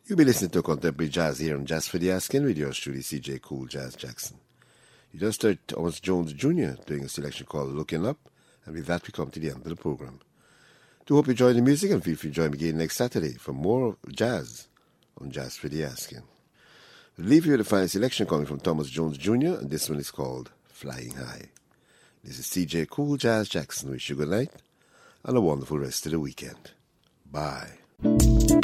You'll be listening to contemporary jazz here on Jazz for the Asking with yours truly, CJ Cool Jazz Jackson. You just heard Thomas Jones Jr. doing a selection called Looking Up, and with that we come to the end of the program. Do hope you enjoy the music and feel free to join me again next Saturday for more jazz on Jazz for the Asking. We'll leave you with a final selection coming from Thomas Jones Jr., and this one is called Flying High. This is CJ Cool Jazz Jackson. Wish you good night and a wonderful rest of the weekend. Bye.